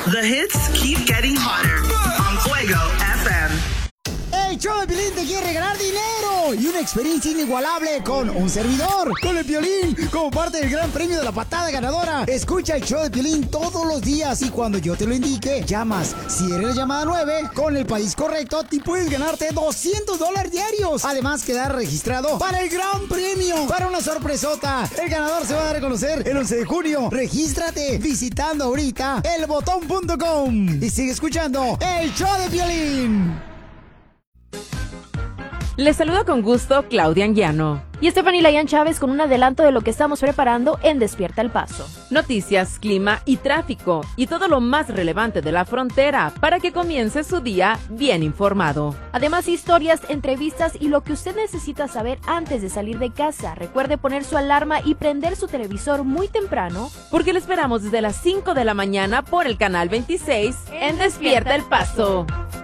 The hits keep getting hotter on Fuego FM. El show de Piolín te quiere regalar dinero y una experiencia inigualable con un servidor, con el Piolín, como parte del gran premio de la patada ganadora. Escucha el show de Piolín todos los días y cuando yo te lo indique, llamas. Si eres la llamada 9, con el país correcto, te puedes ganarte $200 diarios. Además, quedar registrado para el gran premio, para una sorpresota. El ganador se va a dar a conocer el 11 de junio. Regístrate visitando ahorita elbotón.com y sigue escuchando el show de Piolín. Les saluda con gusto Claudia Anguiano y Stephanie Layan Chávez con un adelanto de lo que estamos preparando en Despierta el Paso. Noticias, clima y tráfico y todo lo más relevante de la frontera para que comience su día bien informado. Además, historias, entrevistas y lo que usted necesita saber antes de salir de casa. Recuerde poner su alarma y prender su televisor muy temprano porque le esperamos desde las 5 de la mañana por el canal 26 en Despierta el Paso.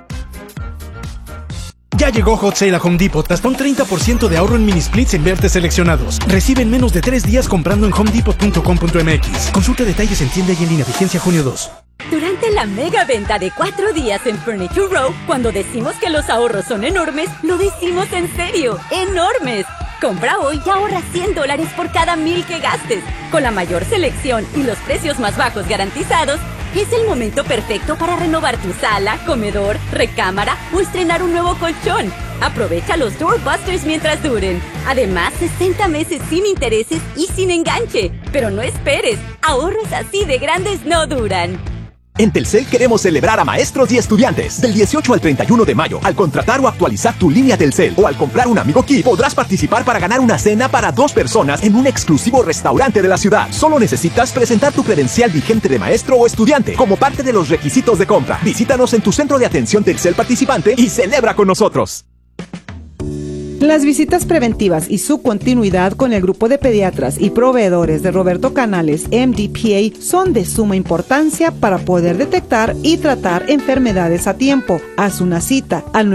Ya llegó Hot Sale a Home Depot. Hasta un 30% de ahorro en mini splits en verdes seleccionados. Recibe en menos de 3 días comprando en homedepot.com.mx. Consulta detalles en tienda y en línea. Vigencia junio 2. Durante la mega venta de 4 días en Furniture Row, cuando decimos que los ahorros son enormes, lo decimos en serio, enormes. Compra hoy y ahorra $100 por cada 1,000 que gastes. Con la mayor selección y los precios más bajos garantizados, es el momento perfecto para renovar tu sala, comedor, recámara o estrenar un nuevo colchón. Aprovecha los Doorbusters mientras duren. Además, 60 meses sin intereses y sin enganche. Pero no esperes, ahorros así de grandes no duran. En Telcel queremos celebrar a maestros y estudiantes. Del 18 al 31 de mayo, al contratar o actualizar tu línea Telcel o al comprar un Amigo Kit, podrás participar para ganar una cena para 2 personas en un exclusivo restaurante de la ciudad. Solo necesitas presentar tu credencial vigente de maestro o estudiante como parte de los requisitos de compra. Visítanos en tu centro de atención Telcel participante y celebra con nosotros. Las visitas preventivas y su continuidad con el grupo de pediatras y proveedores de Roberto Canales, MD-PA, son de suma importancia para poder detectar y tratar enfermedades a tiempo. Haz una cita al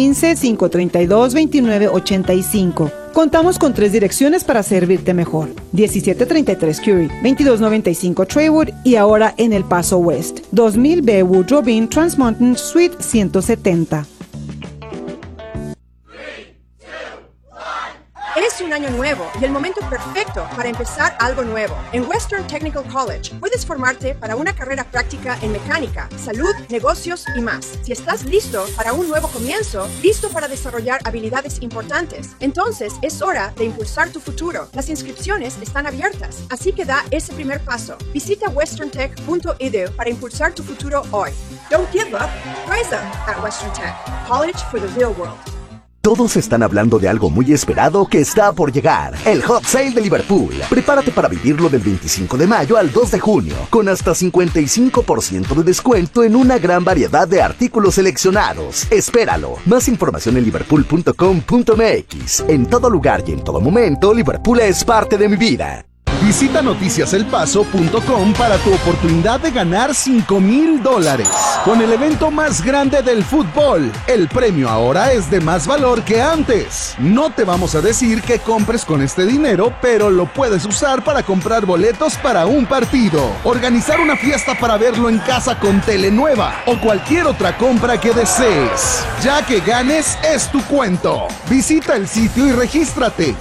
915-532-2985. Contamos con 3 direcciones para servirte mejor. 1733 Curie, 2295 Traywood y ahora en El Paso West. 2000 Woodrow Bean Trans Mountain Suite 170. Es un año nuevo y el momento perfecto para empezar algo nuevo. En Western Technical College puedes formarte para una carrera práctica en mecánica, salud, negocios y más. Si estás listo para un nuevo comienzo, listo para desarrollar habilidades importantes, entonces es hora de impulsar tu futuro. Las inscripciones están abiertas, así que da ese primer paso. Visita westerntech.edu para impulsar tu futuro hoy. Don't give up, rise up at Western Tech. College for the real world. Todos están hablando de algo muy esperado que está por llegar, el Hot Sale de Liverpool. Prepárate para vivirlo del 25 de mayo al 2 de junio, con hasta 55% de descuento en una gran variedad de artículos seleccionados. Espéralo. Más información en liverpool.com.mx. En todo lugar y en todo momento, Liverpool es parte de mi vida. Visita noticiaselpaso.com para tu oportunidad de ganar $5,000. Con el evento más grande del fútbol, el premio ahora es de más valor que antes. No te vamos a decir que compres con este dinero, pero lo puedes usar para comprar boletos para un partido, organizar una fiesta para verlo en casa con tele nueva o cualquier otra compra que desees. Ya que ganes, es tu cuento. Visita el sitio y regístrate.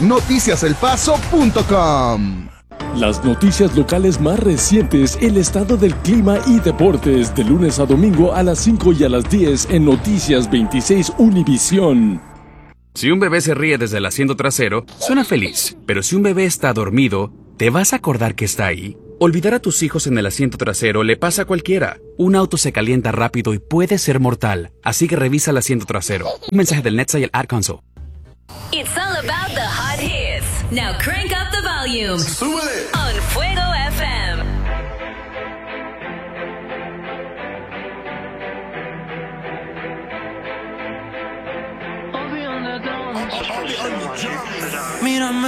noticiaselpaso.com. Las noticias locales más recientes, el estado del clima y deportes, de lunes a domingo a las 5 y a las 10 en Noticias 26 Univisión. Si un bebé se ríe desde el asiento trasero, suena feliz. Pero si un bebé está dormido, ¿te vas a acordar que está ahí? Olvidar a tus hijos en el asiento trasero le pasa a cualquiera. Un auto se calienta rápido y puede ser mortal. Así que revisa el asiento trasero. Un mensaje del NHTSA y el Ad Council. It's all about the hot hits. Now crank up the volume. ¡Súbele! On Fuego FM. Mírame.